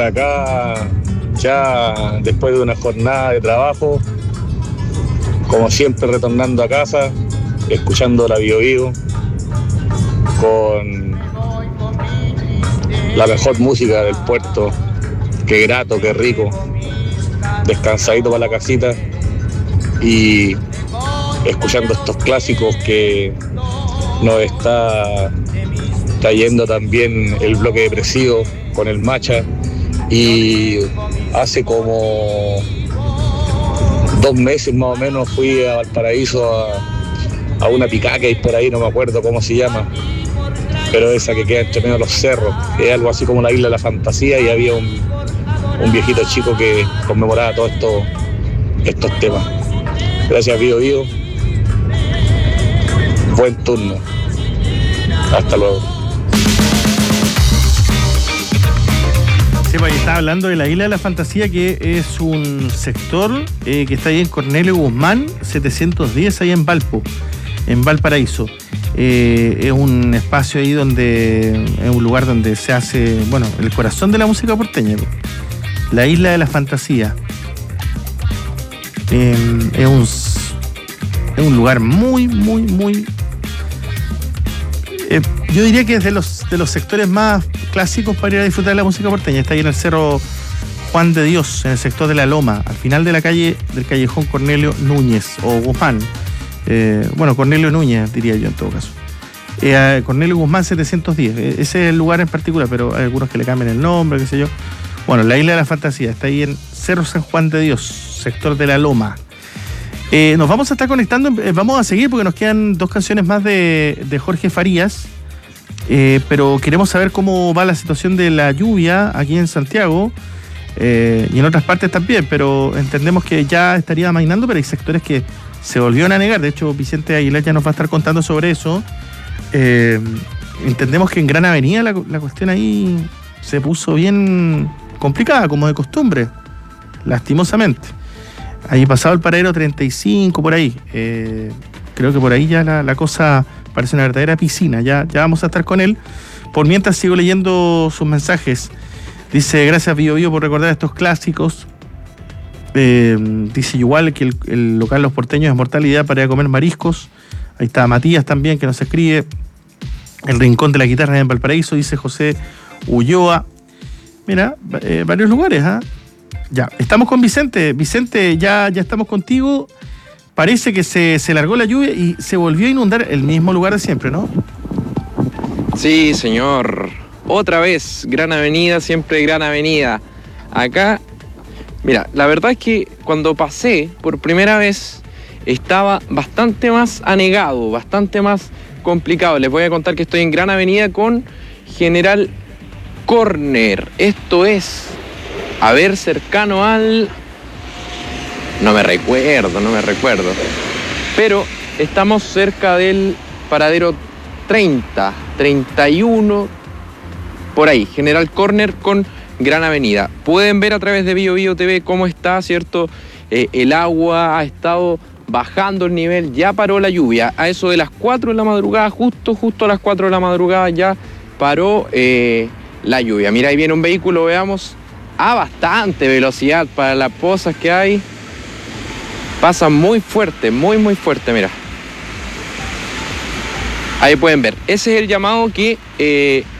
acá, ya después de una jornada de trabajo, como siempre retornando a casa, escuchando la Bio Bio, con la mejor música del puerto. Qué grato, qué rico, descansadito para la casita y escuchando estos clásicos que nos está trayendo también el bloque depresivo con el Macha. Y hace como 2 meses más o menos fui a Valparaíso a una picada que hay por ahí, no me acuerdo cómo se llama, pero esa que queda entre medio de los cerros, que es algo así como la Isla de la Fantasía, y había un viejito chico que conmemoraba todos estos temas. Gracias, Bio Bio. Buen turno. Hasta luego. Sí, pues estaba hablando de la Isla de la Fantasía, que es un sector que está ahí en Cornelio Guzmán 710, ahí en Valpo, en Valparaíso. Es un espacio ahí donde es un lugar donde se hace, bueno, el corazón de la música porteña, la Isla de la Fantasía. Es un lugar muy yo diría que es de los sectores más clásicos para ir a disfrutar de la música porteña. Está ahí en el Cerro Juan de Dios, en el sector de La Loma, al final de la calle del callejón Cornelio Núñez o Guzmán. Cornelio Núñez, diría yo en todo caso. Cornelio Guzmán 710, ese es el lugar en particular, pero hay algunos que le cambian el nombre, qué sé yo. Bueno, la Isla de la Fantasía está ahí en Cerro San Juan de Dios, sector de La Loma. Nos vamos a estar conectando, vamos a seguir porque nos quedan 2 canciones más de Jorge Farías, pero queremos saber cómo va la situación de la lluvia aquí en Santiago y en otras partes también, pero entendemos que ya estaría amainando, pero hay sectores que se volvieron a negar. De hecho, Vicente Aguilar ya nos va a estar contando sobre eso. Entendemos que en Gran Avenida la cuestión ahí se puso bien complicada, como de costumbre, lastimosamente. Ahí pasado el paradero 35, por ahí. Creo que por ahí ya la cosa parece una verdadera piscina. Ya vamos a estar con él. Por mientras sigo leyendo sus mensajes. Dice, gracias Bio Bio por recordar estos clásicos. Dice igual que el local Los Porteños es mortal idea para ir a comer mariscos. Ahí está Matías también, que nos escribe. El Rincón de la Guitarra en Valparaíso, dice José Ulloa. Mira, varios lugares, ¿ah? Ya, estamos con Vicente. Vicente, ya estamos contigo. Parece que se largó la lluvia y se volvió a inundar el mismo lugar de siempre, ¿no? Sí, señor. Otra vez, Gran Avenida, siempre Gran Avenida. Acá, mira, la verdad es que cuando pasé por primera vez estaba bastante más anegado, bastante más complicado. Les voy a contar que estoy en Gran Avenida con General Corner. Esto es, a ver, cercano al... No me recuerdo. Pero estamos cerca del paradero 30, 31, por ahí. General Corner con Gran Avenida. Pueden ver a través de Bio Bio TV cómo está, ¿cierto? El agua ha estado bajando el nivel, ya paró la lluvia. A eso de las 4 de la madrugada, justo a las 4 de la madrugada ya paró la lluvia. Mira, ahí viene un vehículo, veamos, a bastante velocidad para las pozas que hay. Pasa muy fuerte, muy fuerte, mira. Ahí pueden ver. Ese es el llamado que